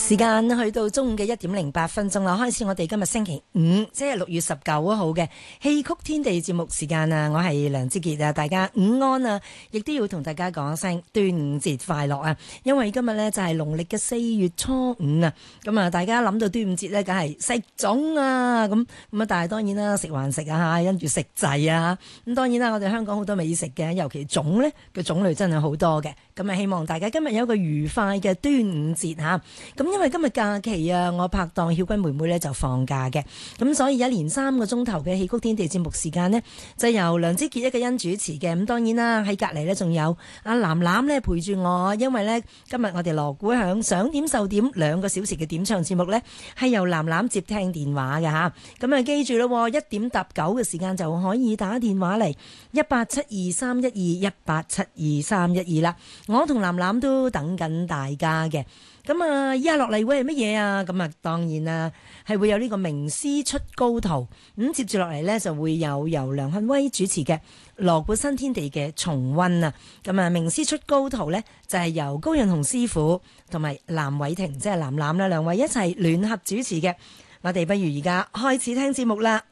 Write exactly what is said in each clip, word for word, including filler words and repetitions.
時間去到中午嘅一點零八分鐘啦，開始我哋今日星期五，即係六月十九號嘅戲曲天地節目時間啊！我係梁之傑啊，大家午安啊，亦都要同大家講聲端午節快樂啊！因為今日呢就係農曆嘅四月初五啊，咁啊大家諗到端午節呢，梗係食粽啊，咁咁啊，但係當然啦，食還食啊，跟住食滯啊，咁當然啦，我哋香港好多美食嘅，尤其粽呢嘅種類真係好多嘅，咁啊希望大家今日有一個愉快嘅端午節吓，咁因為今日假期啊，我拍檔曉君妹妹咧就放假嘅，咁所以一連三個鐘頭嘅戲曲天地節目時間呢，就由梁之傑一個人主持嘅。咁當然啦，喺隔籬呢仲有阿藍藍咧陪住我，因為呢今日我哋鑼鼓響想點就點兩個小時嘅點唱節目呢，係由藍藍接聽電話嘅吓。咁啊記住咯，一點搭九嘅時間就可以打電話嚟一八七二三一二一八七二三一二啦。我同藍藍都等緊大家嘅。咁啊，依家落嚟會係乜嘢啊？咁啊，當然啦，係會有呢個名師出高徒。咁接住落嚟呢，就會有由梁漢威主持嘅鑼鼓新天地嘅重溫啊。咁啊，名師出高徒呢，就係由高潤鴻師傅同埋藍偉霆，即係藍藍啦，兩位一齊聯合主持嘅。我哋不如而家開始聽節目啦。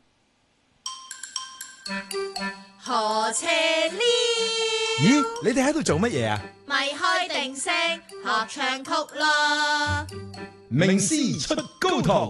何斜呢？ 咦，你哋喺度做乜嘢啊？ 咪開定聲學唱曲咯！ 名師出高徒，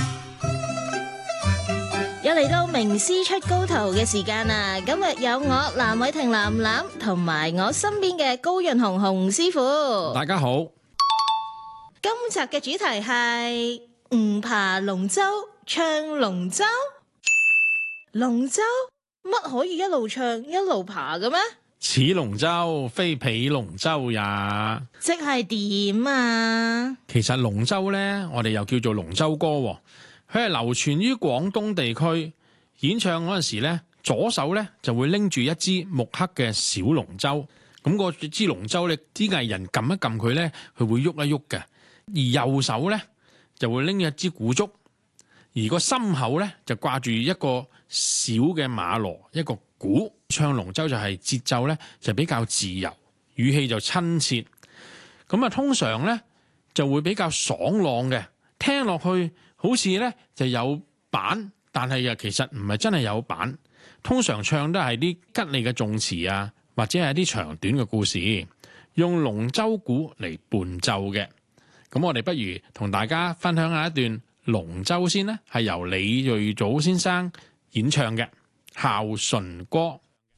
又嚟到名師出高徒嘅時間啦！今日有我藍偉霆藍藍同埋我身邊嘅高潤鴻鴻師傅。 大家好， 今集嘅主題係唔爬龍舟唱龍舟。龍舟乜可以一路唱一路爬嘅咩？ 似龍舟非彼龍舟也， 即係點啊？ 其實龍舟呢，我哋又叫做龍舟歌，佢係流傳於廣東地區。演唱嗰陣時呢，左手呢就會拎住一支木刻嘅小龍舟，咁個支龍舟呢，啲藝人撳一撳佢呢，佢會喐一喐嘅。而右手呢，就會拎一支鼓竹，而個心口呢，就掛住一個小嘅馬鑼，一個鼓。唱龍舟就係節奏咧就比較自由，語氣就親切，咁啊通常咧就會比較爽朗嘅，聽落去好似咧就有板，但係又其實唔係真係有板。通常唱都係啲吉利嘅頌詞啊，或者係啲長短嘅故事，用龍舟鼓嚟伴奏嘅。咁我哋不如同大家分享下一段龍舟先呢，係由李瑞祖先生演唱嘅孝順歌。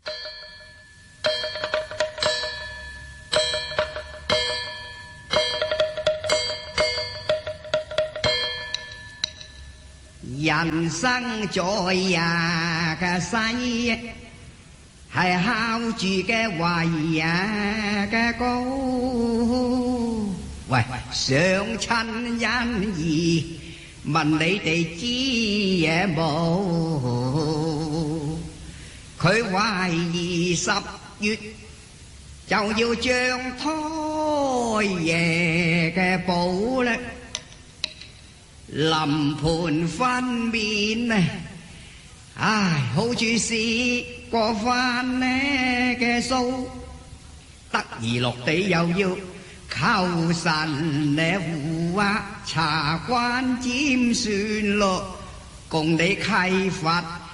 人生在日嘅世，係孝住嘅為啊嘅高。喂，想親恩義，問你哋知嘢冇？佢懷疑十月就要將胎爺嘅寶咧。臨盤分娩啊，唉，好似試過翻呢嘅數，得意落地又要求神呢護啊，茶關尖算咯，共你契佛